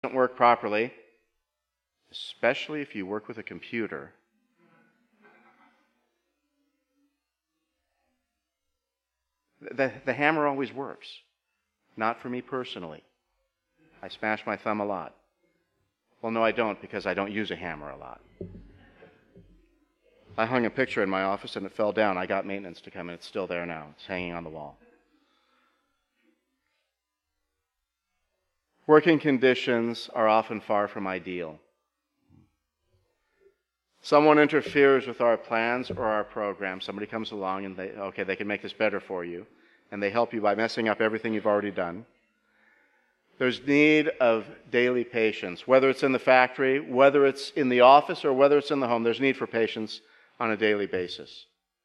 doesn't work properly, especially if you work with a computer, the hammer always works. Not for me personally. I smash my thumb a lot. Well, no, I don't, because I don't use a hammer a lot. I hung a picture in my office and it fell down. I got maintenance to come in. It's still there now. It's hanging on the wall. Working conditions are often far from ideal. Someone interferes with our plans or our program. Somebody comes along and they can make this better for you. And they help you by messing up everything you've already done. There's need of daily patience. Whether it's in the factory, whether it's in the office, or whether it's in the home, there's need for patience on a daily basis.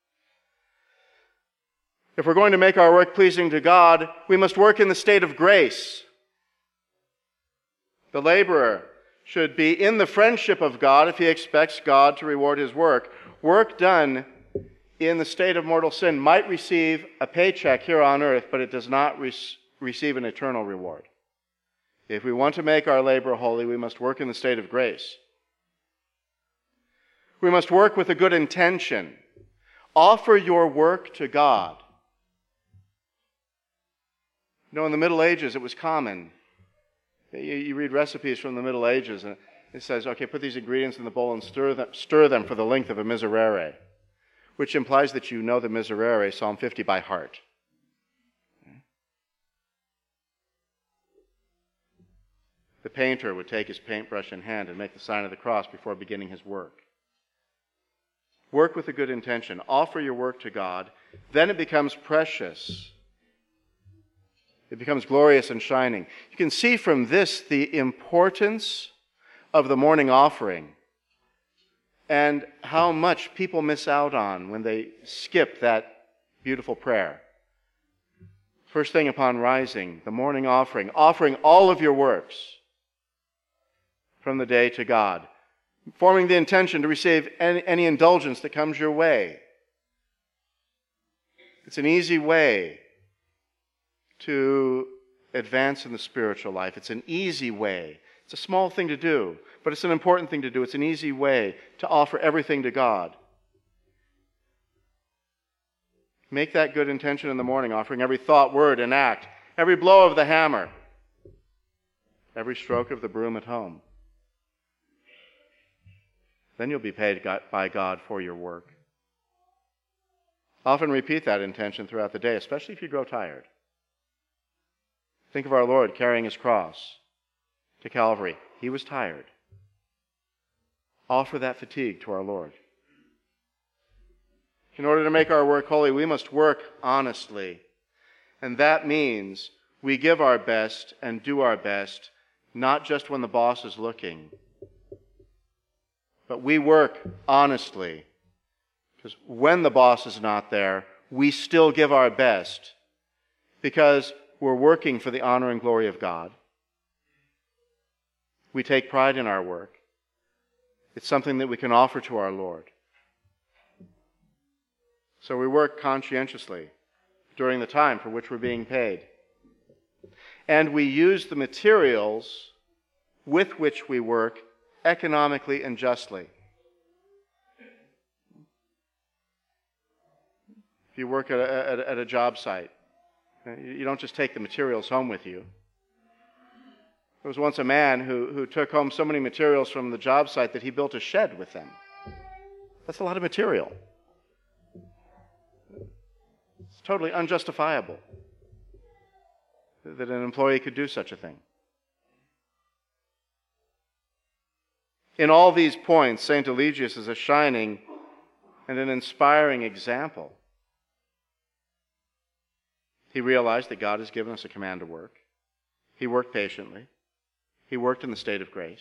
If we're going to make our work pleasing to God, we must work in the state of grace. The laborer should be in the friendship of God if he expects God to reward his work. Work done in the state of mortal sin might receive a paycheck here on earth, but it does not receive an eternal reward. If we want to make our labor holy, we must work in the state of grace. We must work with a good intention. Offer your work to God. You know, in the Middle Ages, it was common. You read recipes from the Middle Ages, and it says, okay, put these ingredients in the bowl and stir them for the length of a miserere, which implies that you know the miserere, Psalm 50, by heart. The painter would take his paintbrush in hand and make the sign of the cross before beginning his work. Work with a good intention. Offer your work to God. Then it becomes precious. It becomes glorious and shining. You can see from this the importance of the morning offering and how much people miss out on when they skip that beautiful prayer. First thing upon rising, the morning offering all of your works from the day to God, forming the intention to receive any indulgence that comes your way. It's an easy way to advance in the spiritual life. It's an easy way. It's a small thing to do, but it's an important thing to do. It's an easy way to offer everything to God. Make that good intention in the morning, offering every thought, word, and act, every blow of the hammer, every stroke of the broom at home. Then you'll be paid by God for your work. Often repeat that intention throughout the day, especially if you grow tired. Think of our Lord carrying his cross to Calvary. He was tired. Offer that fatigue to our Lord. In order to make our work holy, we must work honestly. And that means we give our best and do our best, not just when the boss is looking, but we work honestly. Because when the boss is not there, we still give our best because we're working for the honor and glory of God. We take pride in our work. It's something that we can offer to our Lord. So we work conscientiously during the time for which we're being paid. And we use the materials with which we work economically and justly. If you work at a job site, you don't just take the materials home with you. There was once a man who took home so many materials from the job site that he built a shed with them. That's a lot of material. It's totally unjustifiable that an employee could do such a thing. In all these points, St. Eligius is a shining and an inspiring example. He realized that God has given us a command to work. He worked patiently. He worked in the state of grace.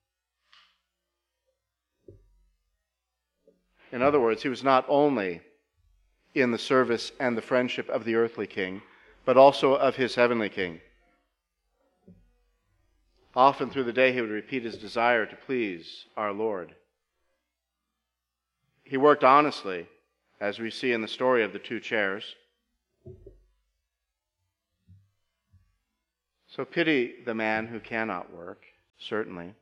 In other words, he was not only in the service and the friendship of the earthly king, but also of his heavenly king. Often through the day he would repeat his desire to please our Lord. He worked honestly, as we see in the story of the two chairs. So pity the man who cannot work. certainly.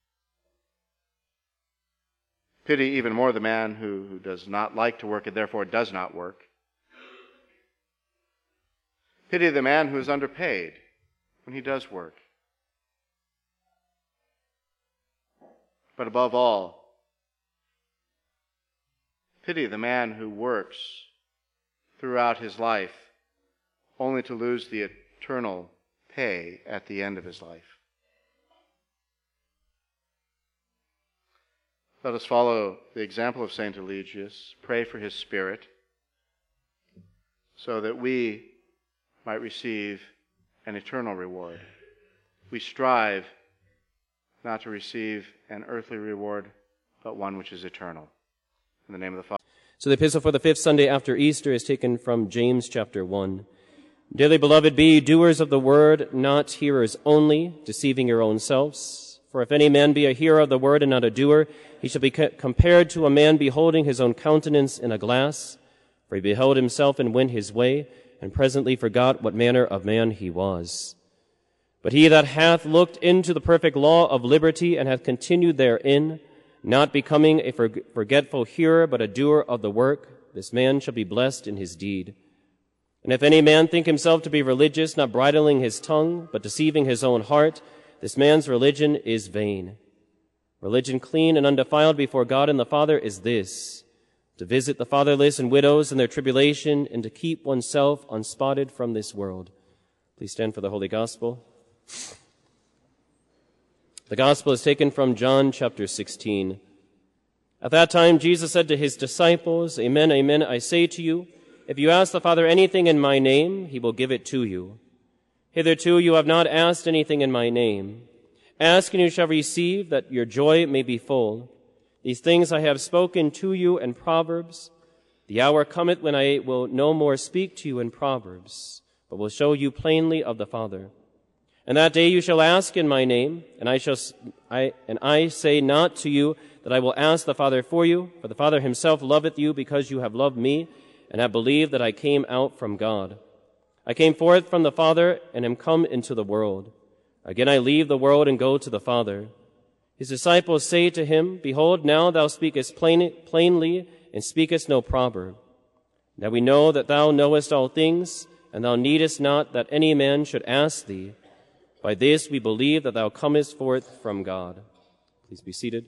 Pity even more the man who does not like to work and therefore does not work. Pity the man who is underpaid when he does work. But above all, pity the man who works throughout his life only to lose the eternal pay at the end of his life. Let us follow the example of St. Eligius, pray for his spirit, so that we might receive an eternal reward. We strive not to receive an earthly reward, but one which is eternal. In the name of the Father. So the epistle for the fifth Sunday after Easter is taken from James chapter 1. Dearly beloved, be ye doers of the word, not hearers only, deceiving your own selves. For if any man be a hearer of the word and not a doer, he shall be compared to a man beholding his own countenance in a glass. For he beheld himself and went his way, and presently forgot what manner of man he was. But he that hath looked into the perfect law of liberty and hath continued therein, not becoming a forgetful hearer, but a doer of the work, this man shall be blessed in his deed. And if any man think himself to be religious, not bridling his tongue, but deceiving his own heart, this man's religion is vain. Religion clean and undefiled before God and the Father is this, to visit the fatherless and widows in their tribulation, and to keep oneself unspotted from this world. Please stand for the Holy Gospel. The Gospel is taken from John chapter 16. At that time Jesus said to his disciples, Amen, amen, I say to you, if you ask the Father anything in my name, he will give it to you. Hitherto you have not asked anything in my name. Ask and you shall receive, that your joy may be full. These things I have spoken to you in Proverbs. The hour cometh when I will no more speak to you in Proverbs, but will show you plainly of the Father. And that day you shall ask in my name, and I say not to you that I will ask the Father for you, for the Father himself loveth you, because you have loved me, and have believed that I came out from God. I came forth from the Father, and am come into the world. Again I leave the world and go to the Father. His disciples say to him, Behold, now thou speakest plainly, and speakest no proverb. Now we know that thou knowest all things, and thou needest not that any man should ask thee. By this we believe that thou comest forth from God. Please be seated.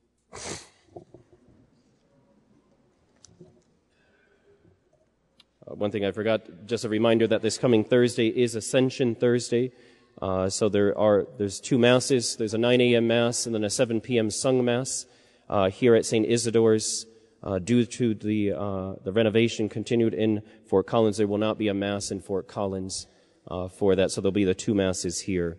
One thing I forgot, just a reminder that this coming Thursday is Ascension Thursday. So there's two masses. There's a 9 a.m. Mass and then a 7 p.m. sung Mass here at St. Isidore's. Due to the renovation continued in Fort Collins, there will not be a Mass in Fort Collins for that, so there'll be the two Masses here.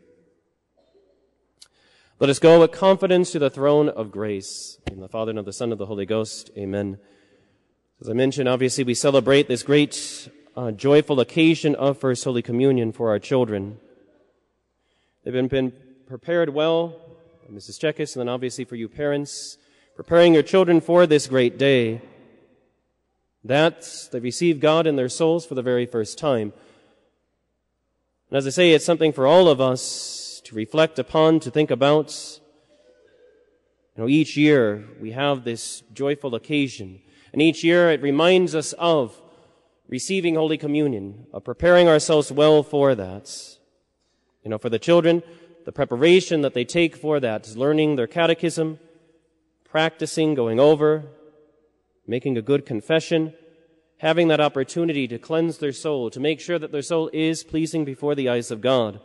Let us go with confidence to the throne of grace. In the Father, and of the Son, and of the Holy Ghost. Amen. As I mentioned, obviously we celebrate this great joyful occasion of First Holy Communion for our children. They've been prepared well by Mrs. Chekis, and then obviously for you parents, preparing your children for this great day, that they receive God in their souls for the very first time. And as I say, it's something for all of us to reflect upon, to think about. Each year we have this joyful occasion, and each year it reminds us of receiving Holy Communion, of preparing ourselves well for that. For the children, the preparation that they take for that is learning their catechism, practicing, going over, making a good confession, having that opportunity to cleanse their soul, to make sure that their soul is pleasing before the eyes of God.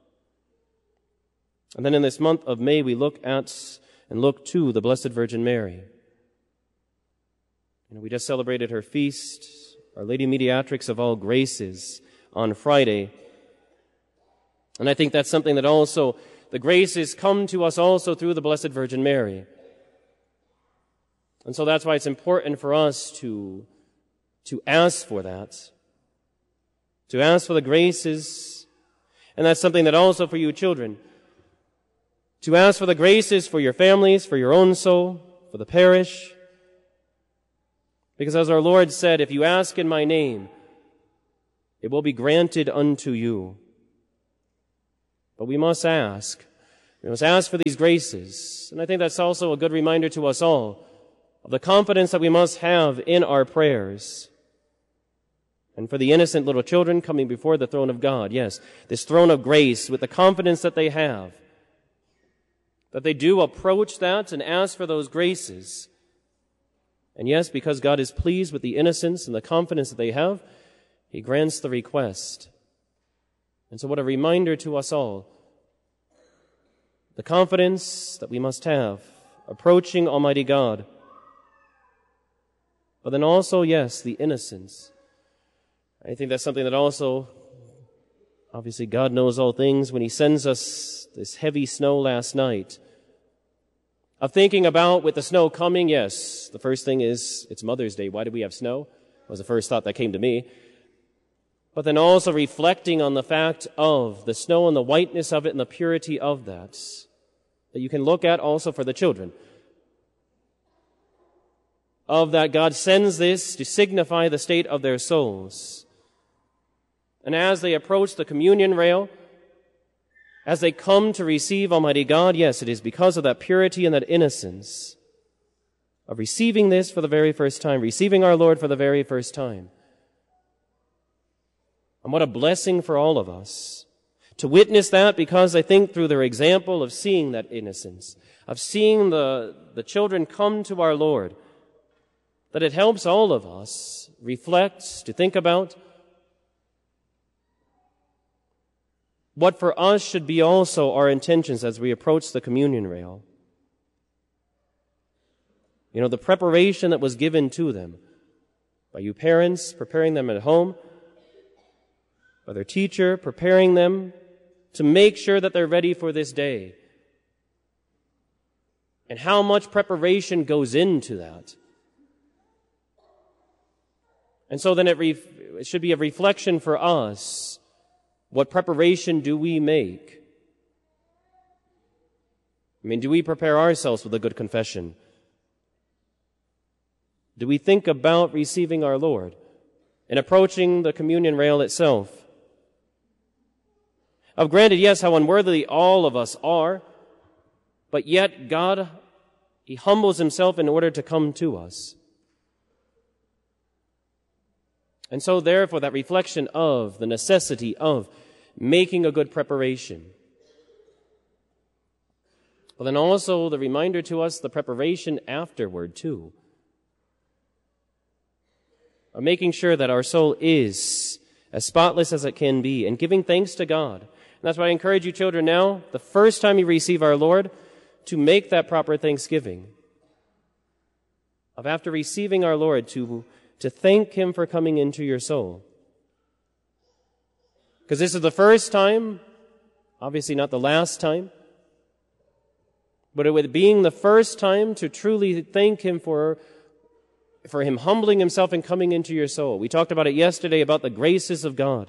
And then in this month of May, we look at and look to the Blessed Virgin Mary. We just celebrated her feast, Our Lady Mediatrix of all graces, on Friday. And I think that's something that also, the graces come to us also through the Blessed Virgin Mary. And so that's why it's important for us to ask for that, to ask for the graces. And that's something that also for you children, to ask for the graces for your families, for your own soul, for the parish. Because as our Lord said, if you ask in my name, it will be granted unto you. But we must ask. We must ask for these graces. And I think that's also a good reminder to us all of the confidence that we must have in our prayers. And for the innocent little children coming before the throne of God, yes, this throne of grace with the confidence that they have, that they do approach that and ask for those graces. And yes, because God is pleased with the innocence and the confidence that they have, He grants the request. And so what a reminder to us all, the confidence that we must have approaching Almighty God. But then also, yes, the innocence. I think that's something that also, obviously God knows all things. When He sends us this heavy snow last night, of thinking about with the snow coming, yes, the first thing is, it's Mother's Day. Why do we have snow? Was the first thought that came to me. But then also reflecting on the fact of the snow and the whiteness of it and the purity of that you can look at also for the children. Of that God sends this to signify the state of their souls. And as they approach the communion rail, as they come to receive Almighty God, yes, it is because of that purity and that innocence of receiving this for the very first time, receiving our Lord for the very first time. And what a blessing for all of us to witness that, because I think through their example of seeing that innocence, of seeing the children come to our Lord, that it helps all of us reflect, to think about what for us should be also our intentions as we approach the communion rail. You know, the preparation that was given to them by you parents preparing them at home, by their teacher preparing them to make sure that they're ready for this day. And how much preparation goes into that. And so then it should be a reflection for us. What preparation do we make? I mean, do we prepare ourselves with a good confession? Do we think about receiving our Lord and approaching the communion rail itself? Of granted, yes, how unworthy all of us are, but yet God, He humbles Himself in order to come to us. And so therefore that reflection of the necessity of making a good preparation. But then also the reminder to us, the preparation afterward too. Of making sure that our soul is as spotless as it can be and giving thanks to God. And that's why I encourage you children now, the first time you receive our Lord, to make that proper thanksgiving. Of after receiving our Lord, to thank Him for coming into your soul. Because this is the first time, obviously not the last time, but it being the first time to truly thank Him for Him humbling Himself and coming into your soul. We talked about it yesterday about the graces of God.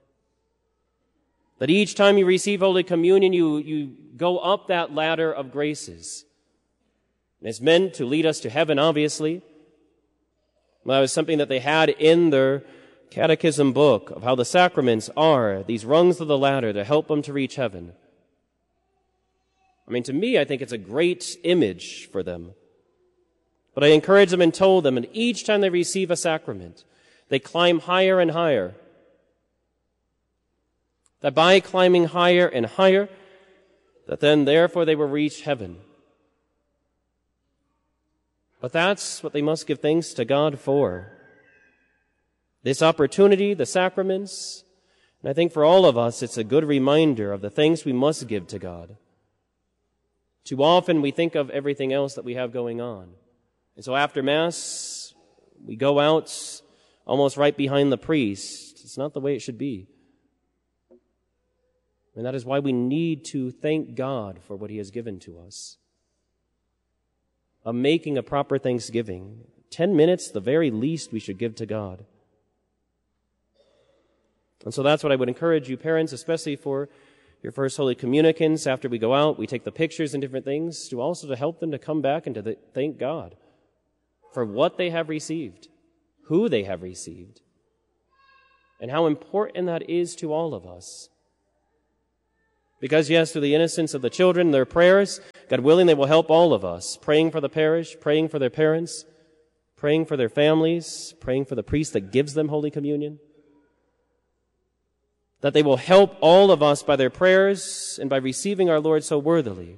That each time you receive Holy Communion, you go up that ladder of graces. And it's meant to lead us to heaven, obviously. Well, that was something that they had in their catechism book of how the sacraments are these rungs of the ladder to help them to reach heaven. I mean, to me, I think it's a great image for them. But I encourage them and told them, and each time they receive a sacrament, they climb higher and higher. That by climbing higher and higher, that then therefore they will reach heaven. But that's what they must give thanks to God for. This opportunity, the sacraments, and I think for all of us it's a good reminder of the thanks we must give to God. Too often we think of everything else that we have going on. And so after Mass, we go out almost right behind the priest. It's not the way it should be. And that is why we need to thank God for what He has given to us. Of making a proper thanksgiving. 10 minutes, the very least we should give to God. And so that's what I would encourage you parents, especially for your first Holy Communicants. After we go out, we take the pictures and different things, to also to help them to come back and to thank God for what they have received, who they have received, and how important that is to all of us. Because, yes, through the innocence of the children, their prayers, God willing, they will help all of us, praying for the parish, praying for their parents, praying for their families, praying for the priest that gives them Holy Communion. That they will help all of us by their prayers and by receiving our Lord so worthily.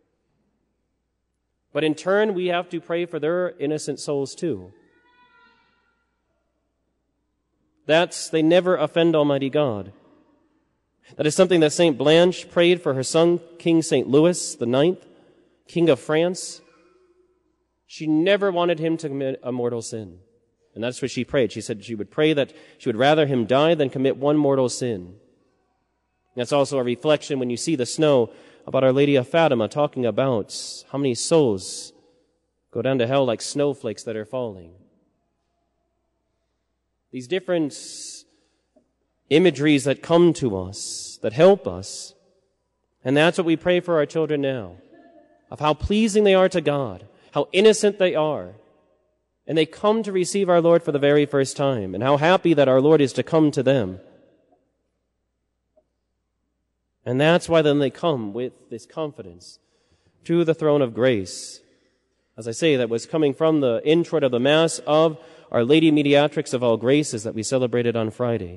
But in turn, we have to pray for their innocent souls too. They never offend Almighty God. That is something that St. Blanche prayed for her son, King St. Louis IX, King of France. She never wanted him to commit a mortal sin. And that's what she prayed. She said she would pray that she would rather him die than commit one mortal sin. That's also a reflection when you see the snow about Our Lady of Fatima talking about how many souls go down to hell like snowflakes that are falling. These different imageries that come to us, that help us. And that's what we pray for our children now, of how pleasing they are to God, how innocent they are. And they come to receive our Lord for the very first time, and how happy that our Lord is to come to them. And that's why then they come with this confidence to the throne of grace. As I say, that was coming from the introit of the Mass of Our Lady Mediatrix of All Graces that we celebrated on Friday.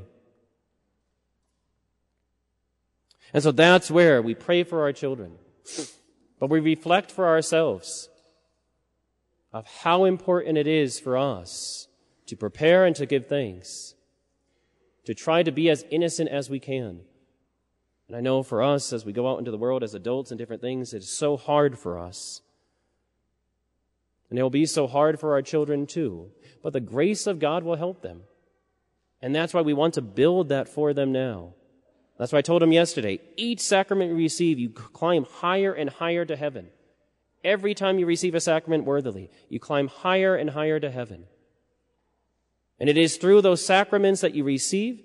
And so that's where we pray for our children. But we reflect for ourselves of how important it is for us to prepare and to give thanks, to try to be as innocent as we can. And I know for us, as we go out into the world as adults and different things, it's so hard for us. And it will be so hard for our children too. But the grace of God will help them. And that's why we want to build that for them now. That's why I told them yesterday, each sacrament you receive, you climb higher and higher to heaven. Every time you receive a sacrament worthily, you climb higher and higher to heaven. And it is through those sacraments that you receive,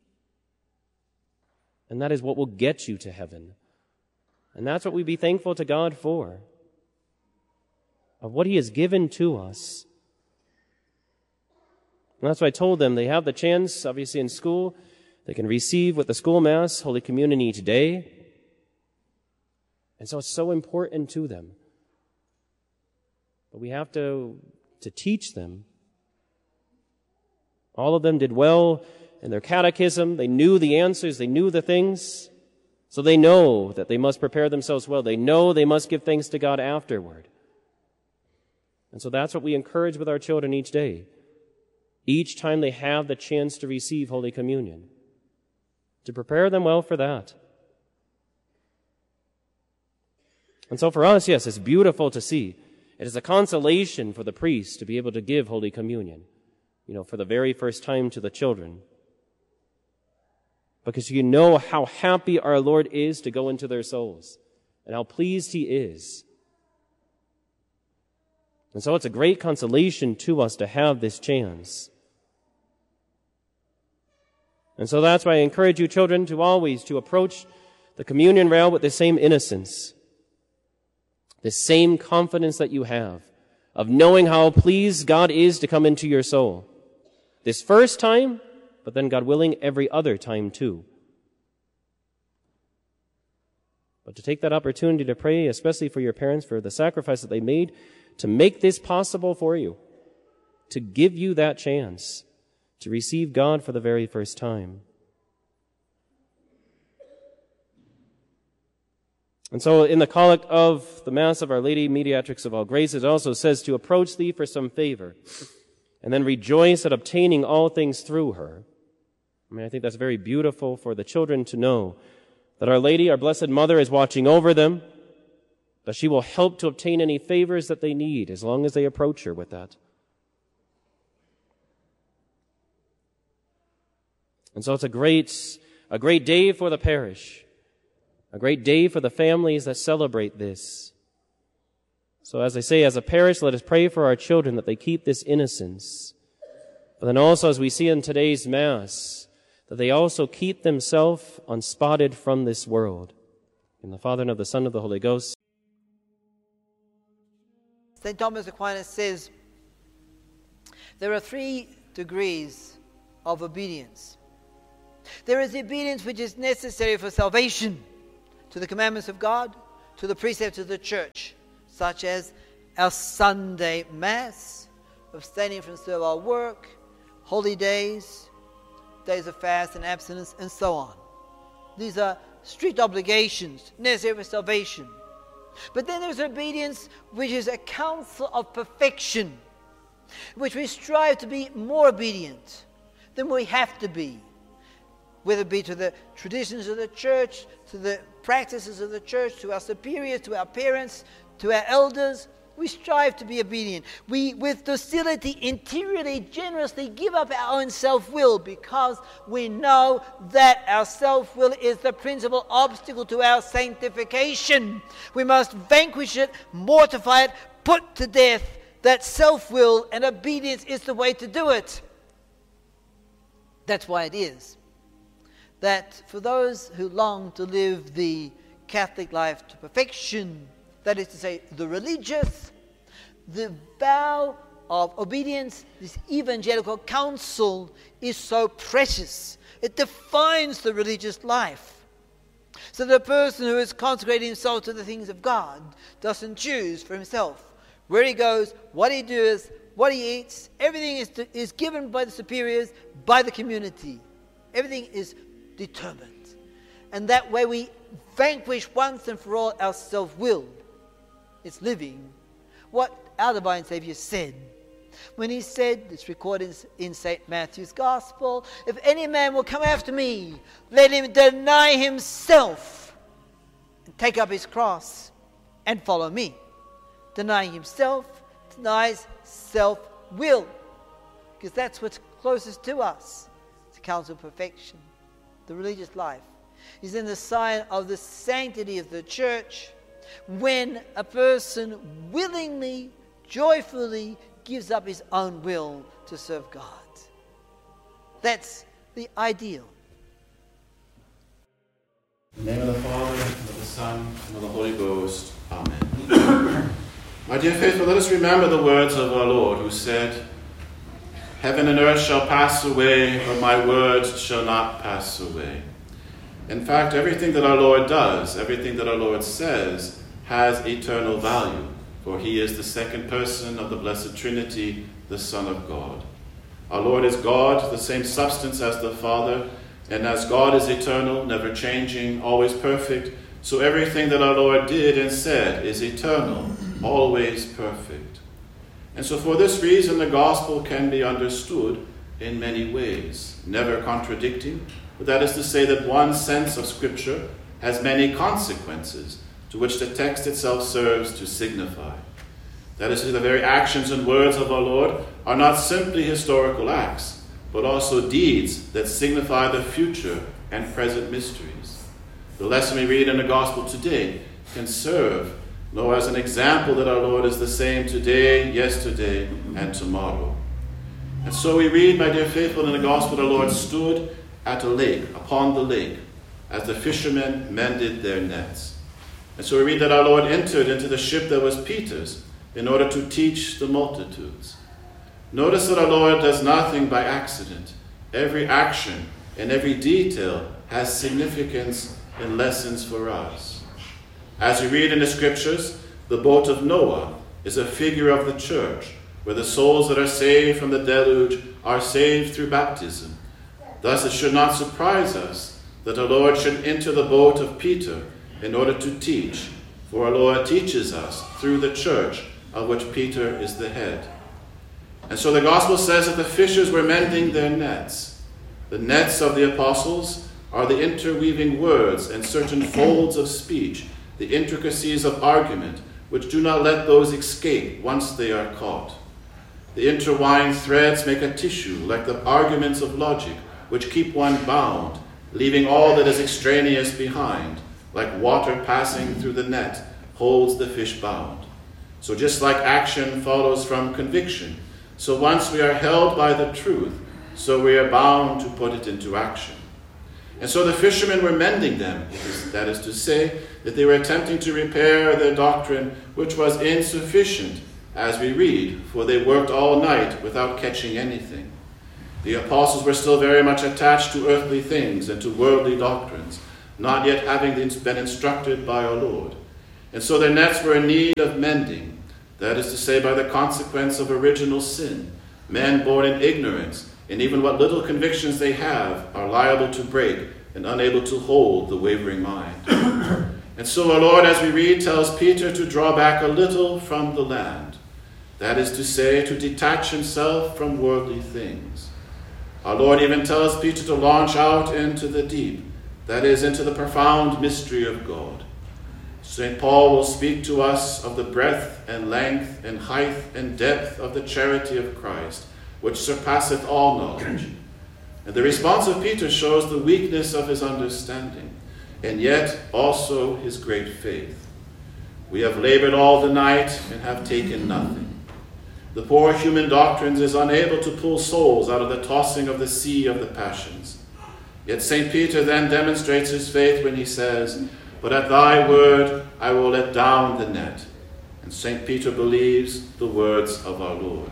and that is what will get you to heaven. And that's what we be thankful to God for, of what He has given to us. And that's why I told them they have the chance, obviously in school, they can receive with the school Mass, Holy Communion each day. And so it's so important to them. But we have to teach them. All of them did well in their catechism. They knew the answers. They knew the things. So they know that they must prepare themselves well. They know they must give thanks to God afterward. And so that's what we encourage with our children each day. Each time they have the chance to receive Holy Communion. To prepare them well for that. And so for us, yes, it's beautiful to see. It is a consolation for the priest to be able to give Holy Communion, for the very first time to the children. Because you know how happy our Lord is to go into their souls and how pleased He is. And so it's a great consolation to us to have this chance. And so that's why I encourage you, children, to always to approach the communion rail with the same innocence, the same confidence that you have of knowing how pleased God is to come into your soul. This first time, but then, God willing, every other time too. But to take that opportunity to pray, especially for your parents, for the sacrifice that they made, to make this possible for you, to give you that chance to receive God for the very first time. And so in the collect of the Mass of Our Lady Mediatrix of All Graces, it also says to approach thee for some favor, and then rejoice at obtaining all things through her. I think that's very beautiful for the children to know that Our Lady, our Blessed Mother, is watching over them, that she will help to obtain any favors that they need as long as they approach her with that. And so it's a great day for the parish, a great day for the families that celebrate this. So as I say, as a parish, let us pray for our children that they keep this innocence. But then also, as we see in today's Mass, that they also keep themselves unspotted from this world. In the Father, and of the Son, and of the Holy Ghost. St. Thomas Aquinas says, there are 3 degrees of obedience. There is the obedience which is necessary for salvation, to the commandments of God, to the precepts of the church, such as our Sunday Mass, abstaining from servile work, holy days, days of fast and abstinence, and so on. These are strict obligations necessary for salvation. But then there's obedience, which is a counsel of perfection, which we strive to be more obedient than we have to be, whether it be to the traditions of the church, to the practices of the church, to our superiors, to our parents, to our elders. We strive to be obedient. We, with docility, interiorly, generously give up our own self-will, because we know that our self-will is the principal obstacle to our sanctification. We must vanquish it, mortify it, put to death that self-will, and obedience is the way to do it. That's why it is that for those who long to live the Catholic life to perfection, that is to say, the religious, the vow of obedience, this evangelical counsel, is so precious. It defines the religious life. So the person who is consecrating himself to the things of God doesn't choose for himself where he goes, what he does, what he eats. Everything is given by the superiors, by the community. Everything is determined. And that way we vanquish once and for all our self-will. It's living what our divine Savior said. When he said, it's recorded in St. Matthew's Gospel, if any man will come after me, let him deny himself and take up his cross and follow me. Denying himself denies self-will, because that's what's closest to us. It's a counsel of perfection. The religious life is in the sign of the sanctity of the church, when a person willingly, joyfully gives up his own will to serve God. That's the ideal. In the name of the Father, and of the Son, and of the Holy Ghost. Amen. My dear faithful, let us remember the words of our Lord, who said, "Heaven and earth shall pass away, but my words shall not pass away." In fact, everything that our Lord does, everything that our Lord says, has eternal value, for he is the second person of the Blessed Trinity, the Son of God. Our Lord is God, the same substance as the Father, and as God is eternal, never changing, always perfect, so everything that our Lord did and said is eternal, always perfect. And so for this reason, the gospel can be understood in many ways, never contradicting, but that is to say that one sense of Scripture has many consequences to which the text itself serves to signify. That is to say, the very actions and words of our Lord are not simply historical acts, but also deeds that signify the future and present mysteries. The lesson we read in the gospel today can serve as an example that our Lord is the same today, yesterday, and tomorrow. And so we read, my dear faithful, in the gospel, the Lord stood at a lake, upon the lake, as the fishermen mended their nets. And so we read that our Lord entered into the ship that was Peter's in order to teach the multitudes. Notice that our Lord does nothing by accident. Every action and every detail has significance and lessons for us. As we read in the Scriptures, the boat of Noah is a figure of the church, where the souls that are saved from the deluge are saved through baptism. Thus it should not surprise us that our Lord should enter the boat of Peter in order to teach, for our Lord teaches us through the church, of which Peter is the head. And so the gospel says that the fishers were mending their nets. The nets of the apostles are the interweaving words and certain folds of speech, the intricacies of argument, which do not let those escape once they are caught. The intertwined threads make a tissue like the arguments of logic, which keep one bound, leaving all that is extraneous behind, like water passing through the net holds the fish bound. So just like action follows from conviction, so once we are held by the truth, so we are bound to put it into action. And so the fishermen were mending them, that is to say, that they were attempting to repair their doctrine, which was insufficient, as we read, for they worked all night without catching anything. The apostles were still very much attached to earthly things and to worldly doctrines, not yet having been instructed by our Lord. And so their nets were in need of mending, that is to say, by the consequence of original sin. Men born in ignorance, and even what little convictions they have, are liable to break and unable to hold the wavering mind. And so our Lord, as we read, tells Peter to draw back a little from the land, that is to say, to detach himself from worldly things. Our Lord even tells Peter to launch out into the deep, that is, into the profound mystery of God. St. Paul will speak to us of the breadth and length and height and depth of the charity of Christ, which surpasseth all knowledge. And the response of Peter shows the weakness of his understanding, and yet also his great faith. We have labored all the night and have taken nothing. The poor human doctrines is unable to pull souls out of the tossing of the sea of the passions. Yet St. Peter then demonstrates his faith when he says, "But at thy word I will let down the net." And St. Peter believes the words of our Lord.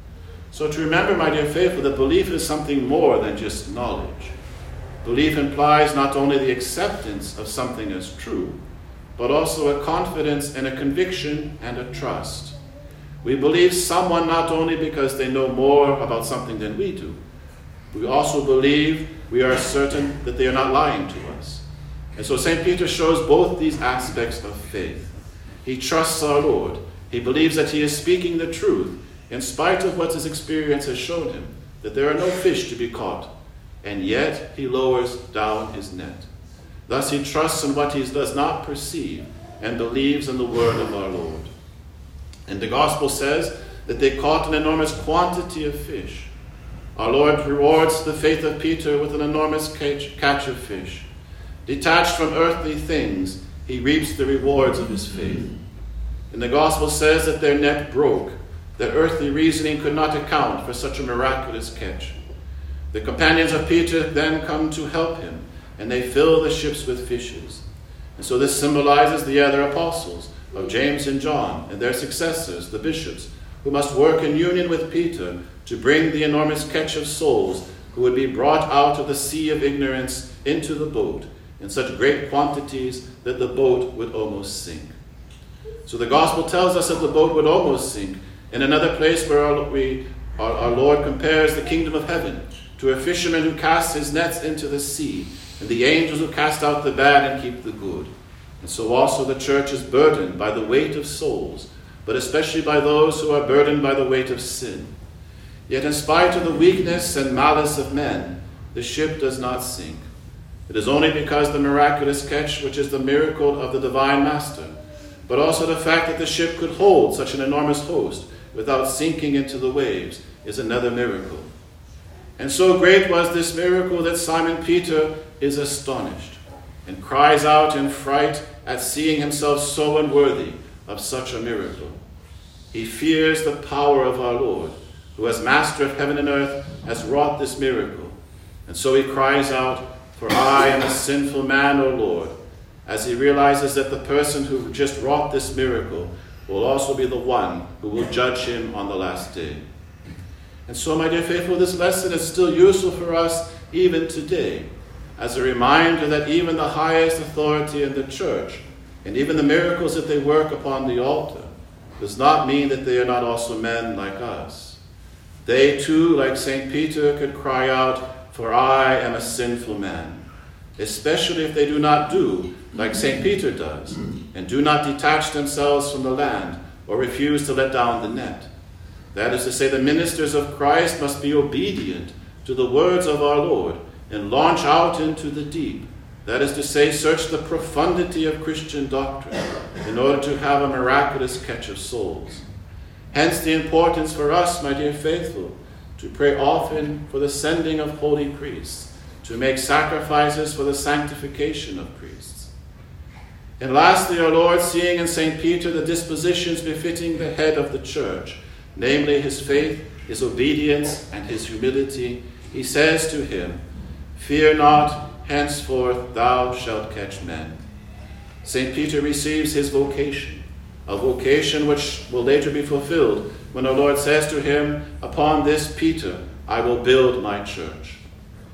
So to remember, my dear faithful, that belief is something more than just knowledge. Belief implies not only the acceptance of something as true, but also a confidence and a conviction and a trust. We believe someone not only because they know more about something than we do. We also believe, we are certain that they are not lying to us. And so St. Peter shows both these aspects of faith. He trusts our Lord. He believes that he is speaking the truth, in spite of what his experience has shown him, that there are no fish to be caught. And yet he lowers down his net. Thus he trusts in what he does not perceive and believes in the word of our Lord. And the gospel says that they caught an enormous quantity of fish. Our Lord rewards the faith of Peter with an enormous catch of fish. Detached from earthly things, he reaps the rewards of his faith. And the gospel says that their net broke, that earthly reasoning could not account for such a miraculous catch. The companions of Peter then come to help him, and they fill the ships with fishes. And so this symbolizes the other apostles of James and John and their successors, the bishops, who must work in union with Peter to bring the enormous catch of souls who would be brought out of the sea of ignorance into the boat in such great quantities that the boat would almost sink. So the gospel tells us that the boat would almost sink. In another place where our Lord compares the kingdom of heaven to a fisherman who casts his nets into the sea, and the angels who cast out the bad and keep the good. And so also the church is burdened by the weight of souls, but especially by those who are burdened by the weight of sin. Yet in spite of the weakness and malice of men, the ship does not sink. It is only because the miraculous catch, which is the miracle of the divine master, but also the fact that the ship could hold such an enormous host without sinking into the waves, is another miracle. And so great was this miracle that Simon Peter is astonished and cries out in fright at seeing himself so unworthy of such a miracle. He fears the power of our Lord, who as master of heaven and earth has wrought this miracle. And so he cries out, "For I am a sinful man, O Lord," as he realizes that the person who just wrought this miracle will also be the one who will judge him on the last day. And so, my dear faithful, this lesson is still useful for us even today, as a reminder that even the highest authority in the church, and even the miracles that they work upon the altar, does not mean that they are not also men like us. They too, like St. Peter, could cry out, "For I am a sinful man," especially if they do not do like St. Peter does, and do not detach themselves from the land or refuse to let down the net. That is to say, the ministers of Christ must be obedient to the words of our Lord and launch out into the deep. That is to say, search the profundity of Christian doctrine in order to have a miraculous catch of souls. Hence the importance for us, my dear faithful, to pray often for the sending of holy priests, to make sacrifices for the sanctification of priests. And lastly, our Lord, seeing in St. Peter the dispositions befitting the head of the church, namely his faith, his obedience, and his humility, he says to him, "Fear not, henceforth thou shalt catch men." St. Peter receives his vocation, a vocation which will later be fulfilled when our Lord says to him, "Upon this Peter I will build my church."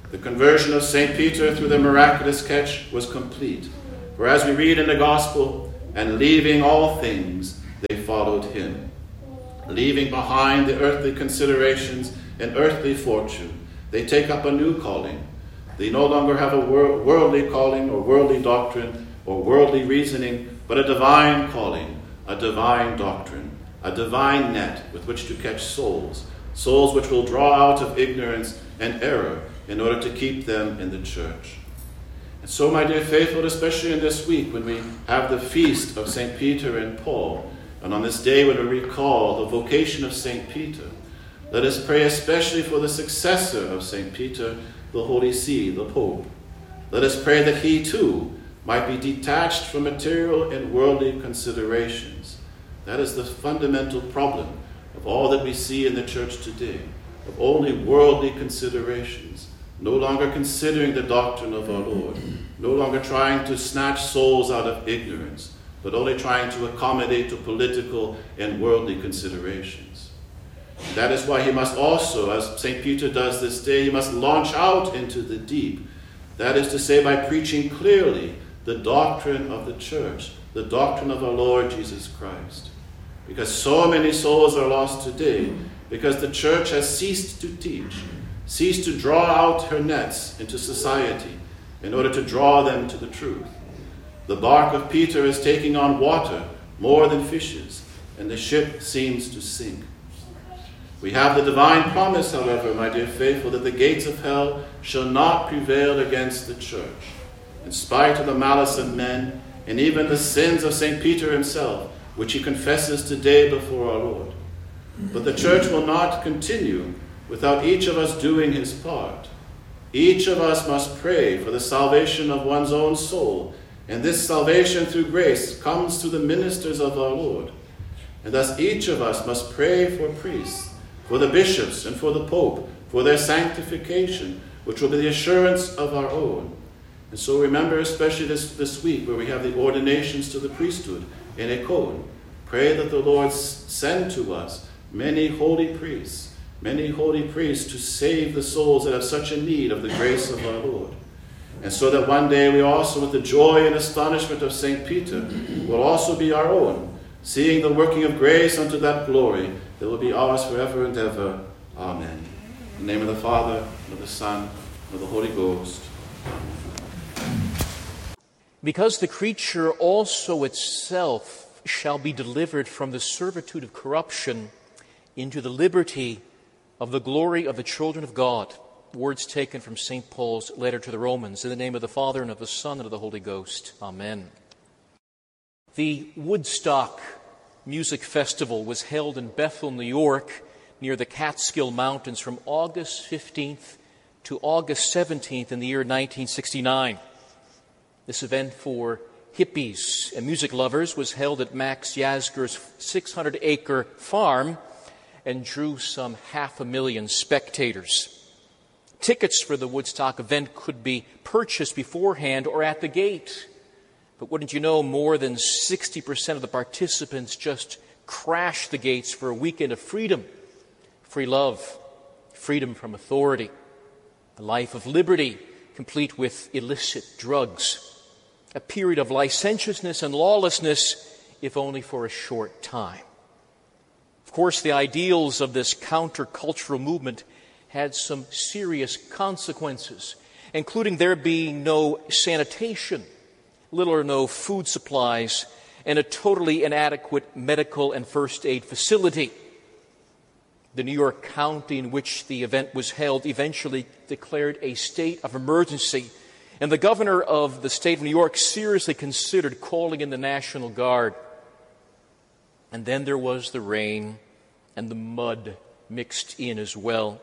The conversion of St. Peter through the miraculous catch was complete. For as we read in the Gospel, and leaving all things, they followed him. Leaving behind the earthly considerations and earthly fortune, they take up a new calling. They no longer have a worldly calling or worldly doctrine or worldly reasoning, but a divine calling, a divine doctrine, a divine net with which to catch souls, souls which will draw out of ignorance and error in order to keep them in the church. And so, my dear faithful, especially in this week when we have the feast of St. Peter and Paul, and on this day when we recall the vocation of St. Peter, let us pray especially for the successor of St. Peter, the Holy See, the Pope. Let us pray that he too might be detached from material and worldly considerations. That is the fundamental problem of all that we see in the church today, of only worldly considerations, no longer considering the doctrine of our Lord, no longer trying to snatch souls out of ignorance, but only trying to accommodate to political and worldly considerations. That is why he must also, as St. Peter does this day, he must launch out into the deep. That is to say, by preaching clearly the doctrine of the church, the doctrine of our Lord Jesus Christ. Because so many souls are lost today, because the church has ceased to teach, ceased to draw out her nets into society in order to draw them to the truth. The bark of Peter is taking on water more than fishes, and the ship seems to sink. We have the divine promise, however, my dear faithful, that the gates of hell shall not prevail against the church, in spite of the malice of men and even the sins of St. Peter himself, which he confesses today before our Lord. But the church will not continue without each of us doing his part. Each of us must pray for the salvation of one's own soul, and this salvation through grace comes through the ministers of our Lord. And thus each of us must pray for priests, for the bishops and for the Pope, for their sanctification, which will be the assurance of our own. And so remember, especially this week, where we have the ordinations to the priesthood in Econ, pray that the Lord send to us many holy priests to save the souls that have such a need of the grace of our Lord. And so that one day we also, with the joy and astonishment of St. Peter, will also be our own, seeing the working of grace unto that glory that will be ours forever and ever. Amen. In the name of the Father, and of the Son, and of the Holy Ghost. Amen. Because the creature also itself shall be delivered from the servitude of corruption into the liberty of the glory of the children of God. Words taken from St. Paul's letter to the Romans. In the name of the Father, and of the Son, and of the Holy Ghost. Amen. The Woodstock Music Festival was held in Bethel, New York, near the Catskill Mountains from August 15th to August 17th in the year 1969. This event for hippies and music lovers was held at Max Yasgur's 600-acre farm and drew some 500,000 spectators. Tickets for the Woodstock event could be purchased beforehand or at the gate. But wouldn't you know, more than 60% of the participants just crashed the gates for a weekend of freedom, free love, freedom from authority, a life of liberty complete with illicit drugs, a period of licentiousness and lawlessness, if only for a short time. Of course, the ideals of this countercultural movement had some serious consequences, including there being no sanitation, little or no food supplies, and a totally inadequate medical and first aid facility. The New York County in which the event was held eventually declared a state of emergency, and the governor of the state of New York seriously considered calling in the National Guard. And then there was the rain and the mud mixed in as well.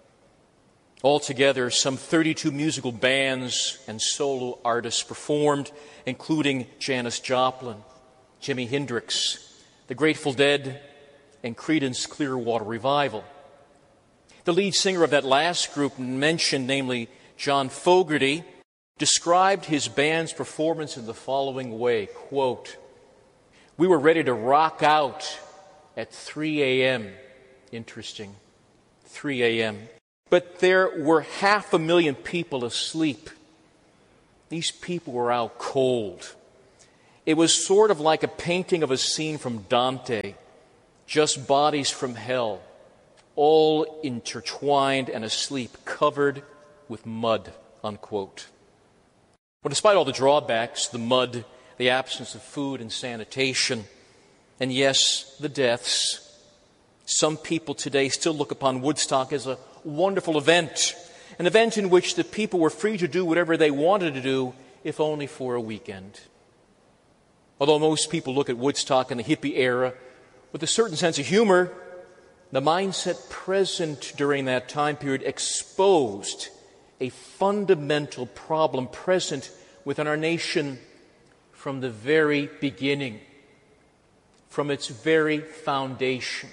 Altogether, some 32 musical bands and solo artists performed, including Janis Joplin, Jimi Hendrix, the Grateful Dead, and Creedence Clearwater Revival. The lead singer of that last group mentioned, namely John Fogerty, described his band's performance in the following way, quote, "We were ready to rock out at 3 a.m. Interesting, 3 a.m. but there were 500,000 people asleep. These people were out cold. It was sort of like a painting of a scene from Dante, just bodies from hell, all intertwined and asleep, covered with mud, unquote. Well, despite all the drawbacks, the mud, the absence of food and sanitation, and yes, the deaths, some people today still look upon Woodstock as a wonderful event, an event in which the people were free to do whatever they wanted to do, if only for a weekend. Although most people look at Woodstock in the hippie era with a certain sense of humor, the mindset present during that time period exposed a fundamental problem present within our nation from the very beginning, from its very foundation.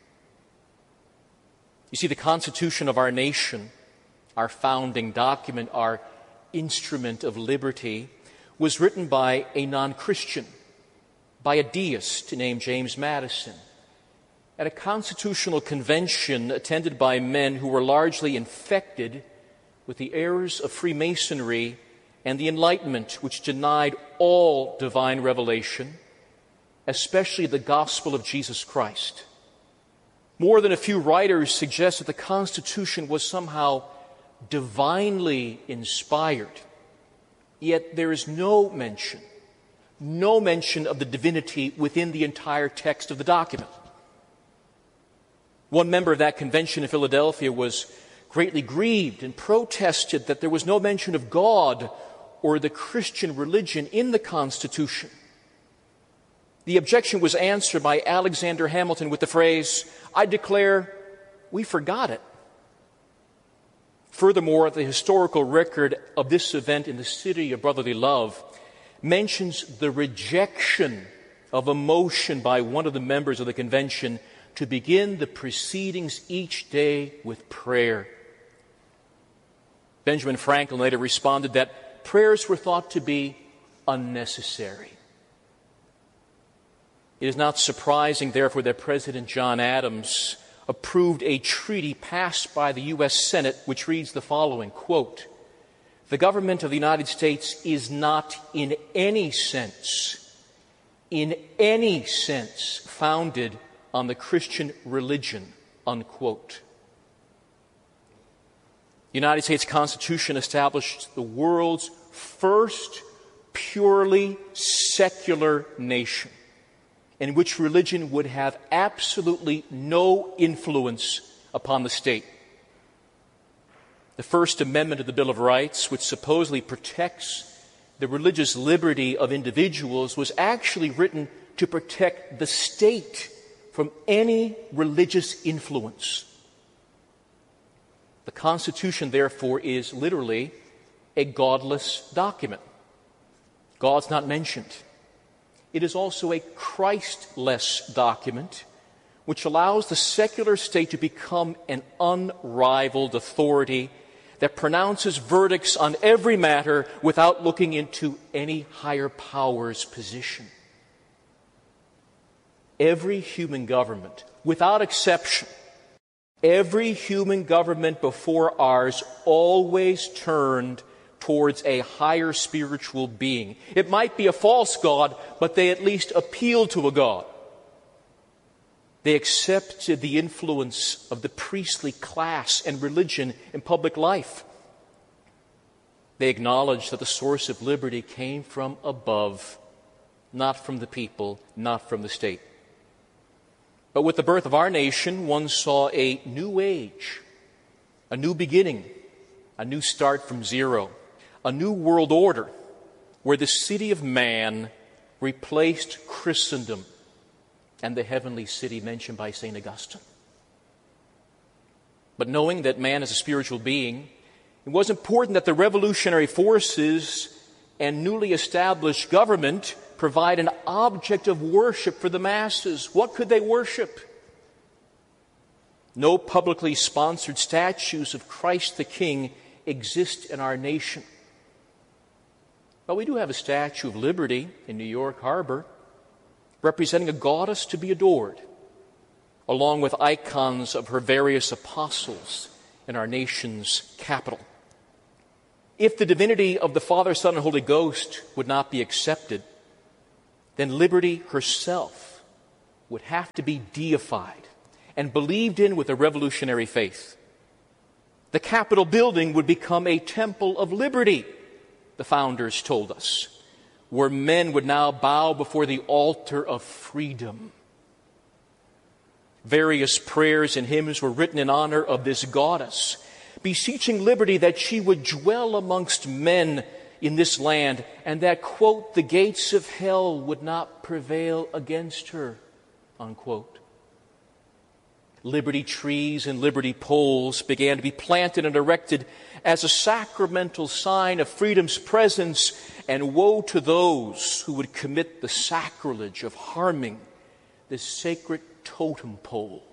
You see, the Constitution of our nation, our founding document, our instrument of liberty, was written by a non-Christian, by a deist named James Madison, at a constitutional convention attended by men who were largely infected with the errors of Freemasonry and the Enlightenment, which denied all divine revelation, especially the gospel of Jesus Christ. More than a few writers suggest that the Constitution was somehow divinely inspired, yet there is no mention of the divinity within the entire text of the document. One member of that convention in Philadelphia was greatly grieved and protested that there was no mention of God or the Christian religion in the Constitution. The objection was answered by Alexander Hamilton with the phrase, "I declare we forgot it." Furthermore, the historical record of this event in the city of brotherly love mentions the rejection of a motion by one of the members of the convention to begin the proceedings each day with prayer. Benjamin Franklin later responded that prayers were thought to be unnecessary. It is not surprising, therefore, that President John Adams approved a treaty passed by the U.S. Senate which reads the following, quote, "The government of the United States is not in any sense founded on the Christian religion," unquote. The United States Constitution established the world's first purely secular nation, in which religion would have absolutely no influence upon the state. The First Amendment of the Bill of Rights, which supposedly protects the religious liberty of individuals, was actually written to protect the state from any religious influence. The Constitution, therefore, is literally a godless document. God's not mentioned. It is also a Christless document, which allows the secular state to become an unrivaled authority that pronounces verdicts on every matter without looking into any higher power's position. Every human government, without exception, every human government before ours always turned towards a higher spiritual being. It might be a false god, but they at least appeal to a god. They accepted the influence of the priestly class and religion in public life. They acknowledged that the source of liberty came from above, not from the people, not from the state. But with the birth of our nation, one saw a new age, a new beginning, a new start from zero, a new world order where the city of man replaced Christendom and the heavenly city mentioned by St. Augustine. But knowing that man is a spiritual being, it was important that the revolutionary forces and newly established government provide an object of worship for the masses. What could they worship? No publicly sponsored statues of Christ the King exist in our nation. But we do have a Statue of Liberty in New York Harbor, representing a goddess to be adored, along with icons of her various apostles in our nation's capital. If the divinity of the Father, Son, and Holy Ghost would not be accepted, then liberty herself would have to be deified and believed in with a revolutionary faith. The Capitol building would become a temple of liberty, the founders told us, where men would now bow before the altar of freedom. Various prayers and hymns were written in honor of this goddess, beseeching liberty that she would dwell amongst men in this land and that, quote, the gates of hell would not prevail against her, unquote. Liberty trees and liberty poles began to be planted and erected as a sacramental sign of freedom's presence, and woe to those who would commit the sacrilege of harming this sacred totem pole.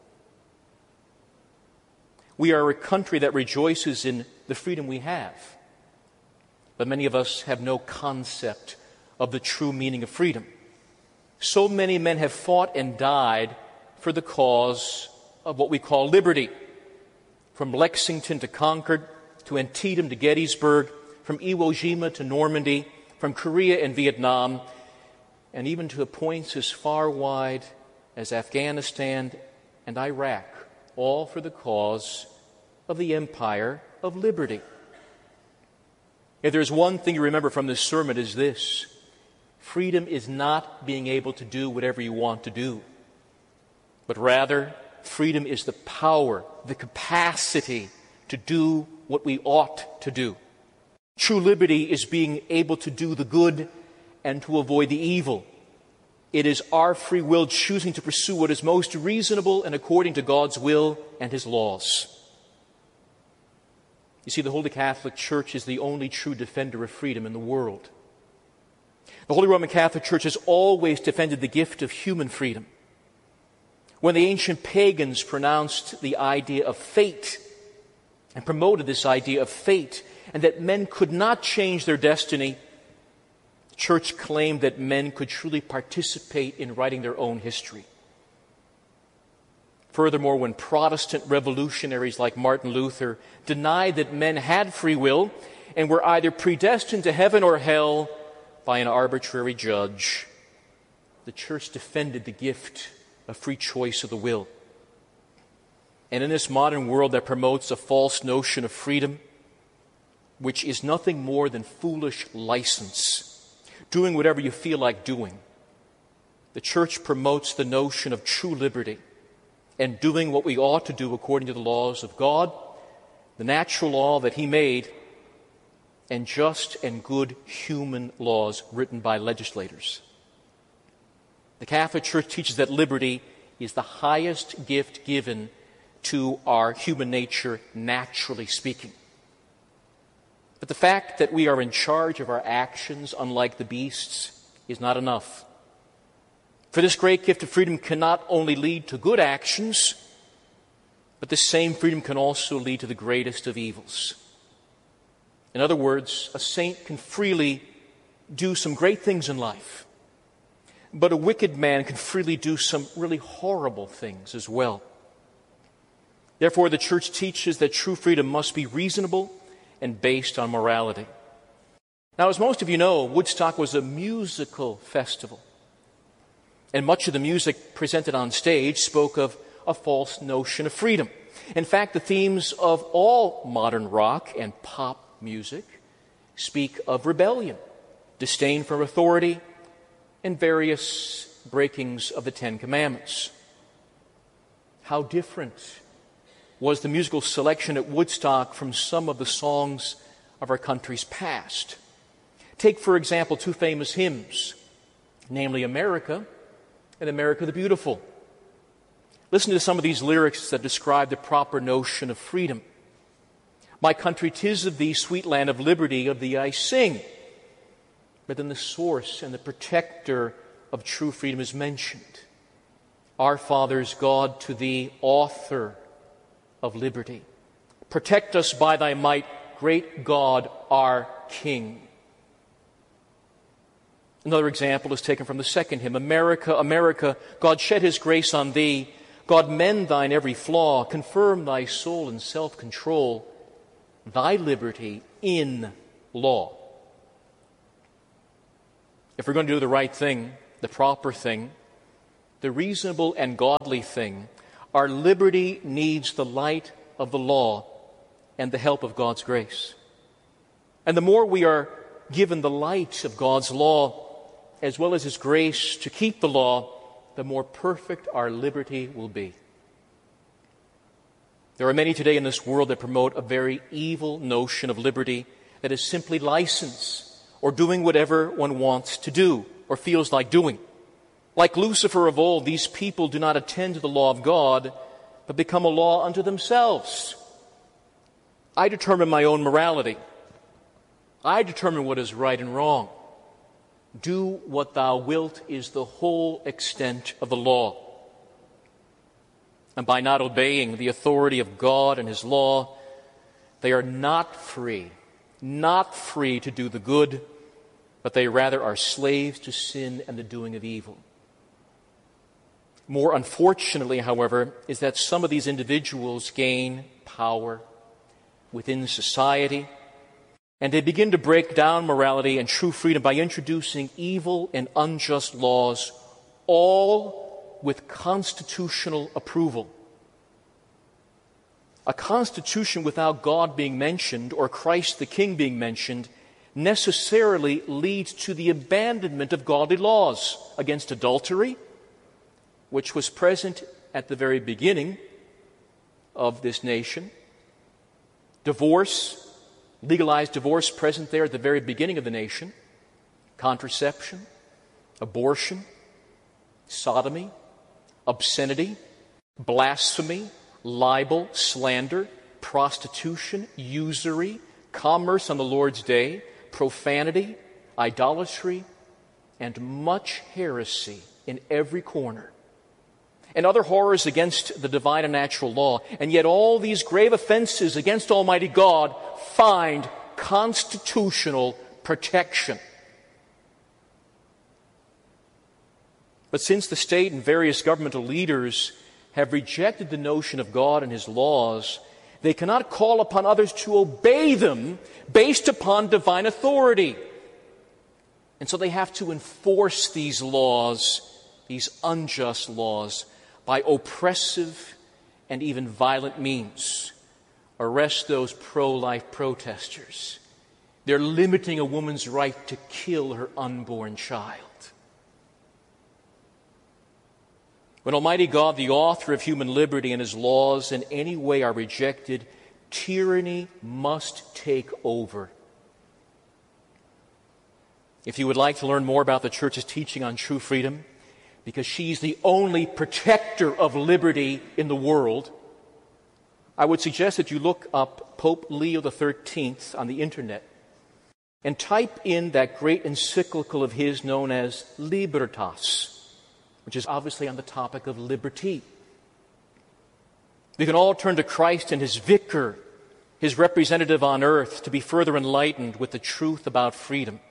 We are a country that rejoices in the freedom we have, but many of us have no concept of the true meaning of freedom. So many men have fought and died for the cause of what we call liberty. From Lexington to Concord, to Antietam to Gettysburg, from Iwo Jima to Normandy, from Korea and Vietnam, and even to points as far wide as Afghanistan and Iraq, all for the cause of the empire of liberty. If there's one thing you remember from this sermon, is this: freedom is not being able to do whatever you want to do, but rather freedom is the power, the capacity to do what we ought to do. True liberty is being able to do the good and to avoid the evil. It is our free will choosing to pursue what is most reasonable and according to God's will and His laws. You see, the Holy Catholic Church is the only true defender of freedom in the world. The Holy Roman Catholic Church has always defended the gift of human freedom. When the ancient pagans pronounced the idea of fate and promoted this idea of fate and that men could not change their destiny, the Church claimed that men could truly participate in writing their own history. Furthermore, when Protestant revolutionaries like Martin Luther denied that men had free will and were either predestined to heaven or hell by an arbitrary judge, the Church defended the gift of free choice of the will. And in this modern world that promotes a false notion of freedom, which is nothing more than foolish license, doing whatever you feel like doing, the Church promotes the notion of true liberty and doing what we ought to do according to the laws of God, the natural law that He made, and just and good human laws written by legislators. The Catholic Church teaches that liberty is the highest gift given to our human nature, naturally speaking. But the fact that we are in charge of our actions, unlike the beasts, is not enough. For this great gift of freedom can not only lead to good actions, but this same freedom can also lead to the greatest of evils. In other words, a saint can freely do some great things in life, but a wicked man can freely do some really horrible things as well. Therefore, the Church teaches that true freedom must be reasonable and based on morality. Now, as most of you know, Woodstock was a musical festival, and much of the music presented on stage spoke of a false notion of freedom. In fact, the themes of all modern rock and pop music speak of rebellion, disdain for authority, and various breakings of the Ten Commandments. How different was the musical selection at Woodstock from some of the songs of our country's past. Take, for example, two famous hymns, namely America and America the Beautiful. Listen to some of these lyrics that describe the proper notion of freedom. My country, 'tis of thee, sweet land of liberty, of thee I sing. But then the source and the protector of true freedom is mentioned. Our fathers, God, to thee, author of liberty. Protect us by thy might, great God, our King. Another example is taken from the second hymn. America, America, God shed his grace on thee God, mend thine every flaw, confirm thy soul in self-control, thy liberty in law. If we're going to do the right thing, the proper thing, the reasonable and godly thing, our liberty needs the light of the law and the help of God's grace. And the more we are given the light of God's law, as well as His grace to keep the law, the more perfect our liberty will be. There are many today in this world that promote a very evil notion of liberty that is simply license or doing whatever one wants to do or feels like doing. Like Lucifer of old, these people do not attend to the law of God, but become a law unto themselves. I determine my own morality. I determine what is right and wrong. Do what thou wilt is the whole extent of the law. And by not obeying the authority of God and His law, they are not free to do the good, but they rather are slaves to sin and the doing of evil. More unfortunately, however, is that some of these individuals gain power within society, and they begin to break down morality and true freedom by introducing evil and unjust laws, all with constitutional approval. A constitution without God being mentioned or Christ the King being mentioned necessarily leads to the abandonment of godly laws against adultery, which was present at the very beginning of this nation. Divorce, legalized divorce present there at the very beginning of the nation. Contraception, abortion, sodomy, obscenity, blasphemy, libel, slander, prostitution, usury, commerce on the Lord's day, profanity, idolatry, and much heresy in every corner, and other horrors against the divine and natural law. And yet all these grave offenses against Almighty God find constitutional protection. But since the state and various governmental leaders have rejected the notion of God and His laws, they cannot call upon others to obey them based upon divine authority. And so they have to enforce these laws, these unjust laws, by oppressive and even violent means. Arrest those pro-life protesters. They're limiting a woman's right to kill her unborn child. When Almighty God, the author of human liberty, and His laws in any way are rejected, tyranny must take over. If you would like to learn more about the Church's teaching on true freedom, because she's the only protector of liberty in the world, I would suggest that you look up Pope Leo XIII on the internet and type in that great encyclical of his known as Libertas, which is obviously on the topic of liberty. We can all turn to Christ and His vicar, His representative on earth, to be further enlightened with the truth about freedom.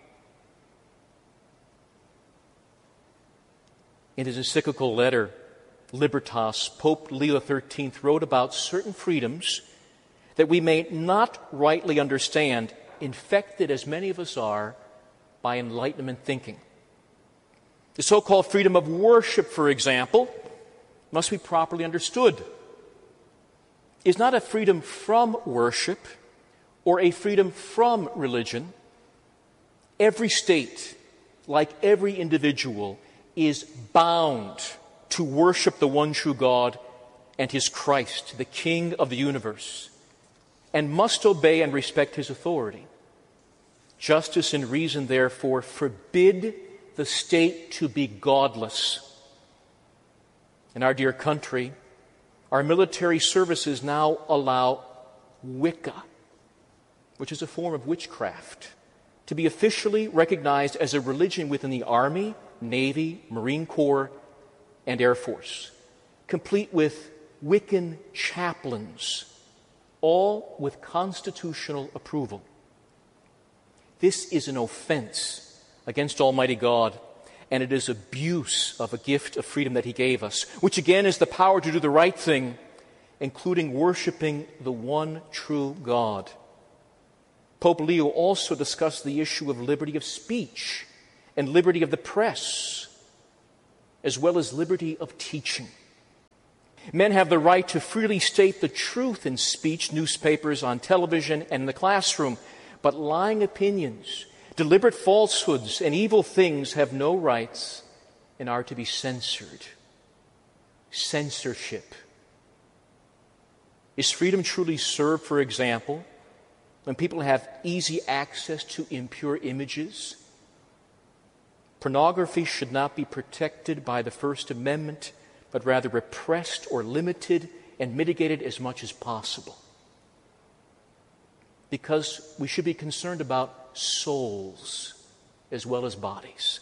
In his encyclical letter, Libertas, Pope Leo XIII wrote about certain freedoms that we may not rightly understand, infected as many of us are by Enlightenment thinking. The so-called freedom of worship, for example, must be properly understood. It's not a freedom from worship or a freedom from religion. Every state, like every individual, is bound to worship the one true God and His Christ, the King of the universe, and must obey and respect His authority. Justice and reason, therefore, forbid the state to be godless. In our dear country, our military services now allow Wicca, which is a form of witchcraft, to be officially recognized as a religion within the Army, Navy, Marine Corps, and Air Force, complete with Wiccan chaplains, all with constitutional approval. This is an offense against Almighty God and it is abuse of a gift of freedom that he gave us, which again is the power to do the right thing, including worshiping the one true God. Pope Leo also discussed the issue of liberty of speech and liberty of the press, as well as liberty of teaching. Men have the right to freely state the truth in speech, newspapers, on television, and in the classroom, but lying opinions, deliberate falsehoods, and evil things have no rights and are to be censored. Censorship. Is freedom truly served, for example, when people have easy access to impure images? Pornography should not be protected by the First Amendment, but rather repressed or limited and mitigated as much as possible. Because we should be concerned about souls as well as bodies.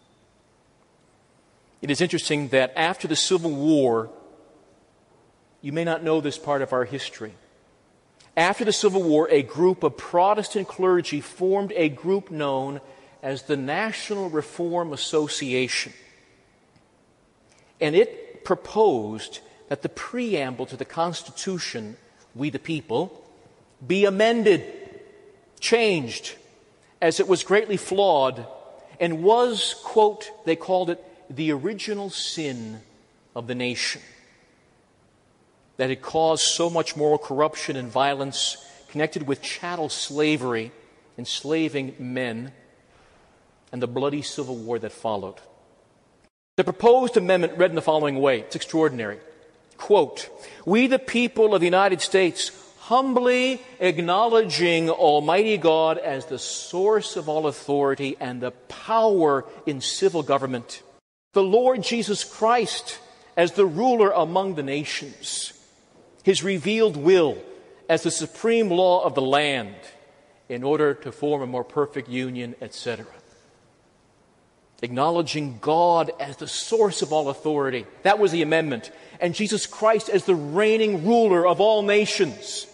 It is interesting that after the Civil War, you may not know this part of our history. After the Civil War, a group of Protestant clergy formed a group known as the National Reform Association. And it proposed that the preamble to the Constitution, "We the People," be amended, changed, as it was greatly flawed and was, quote, they called it, the original sin of the nation, that had caused so much moral corruption and violence connected with chattel slavery, enslaving men, and the bloody civil war that followed. The proposed amendment read in the following way. It's extraordinary. Quote, "We the people of the United States, humbly acknowledging Almighty God as the source of all authority and the power in civil government, the Lord Jesus Christ as the ruler among the nations, His revealed will as the supreme law of the land in order to form a more perfect union," etc. Acknowledging God as the source of all authority. That was the amendment. And Jesus Christ as the reigning ruler of all nations.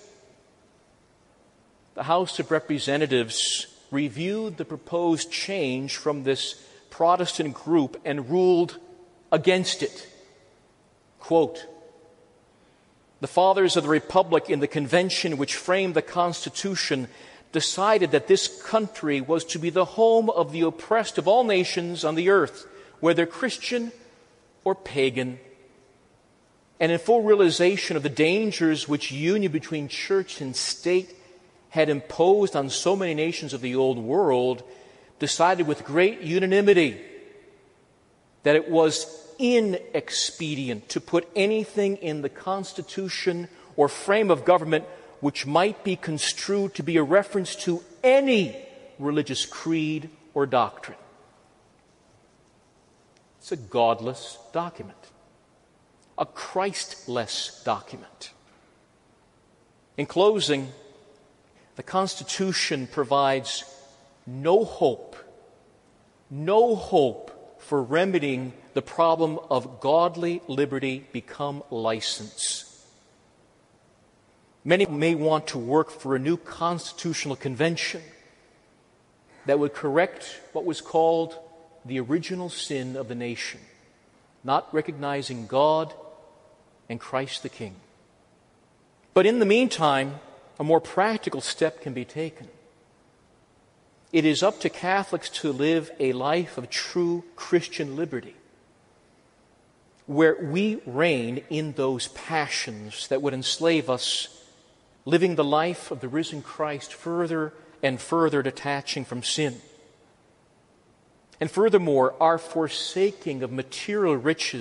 The House of Representatives reviewed the proposed change from this Protestant group and ruled against it. Quote, "The fathers of the Republic in the convention which framed the Constitution decided that this country was to be the home of the oppressed of all nations on the earth, whether Christian or pagan. And in full realization of the dangers which union between church and state had imposed on so many nations of the old world, decided with great unanimity that it was inexpedient to put anything in the Constitution or frame of government which might be construed to be a reference to any religious creed or doctrine." It's a godless document, a Christless document. In closing, the Constitution provides no hope for remedying the problem of godly liberty become license. Many may want to work for a new constitutional convention that would correct what was called the original sin of the nation, not recognizing God and Christ the King. But in the meantime, a more practical step can be taken. It is up to Catholics to live a life of true Christian liberty, where we reign in those passions that would enslave us, living the life of the risen Christ further and further detaching from sin. And furthermore, our forsaking of material riches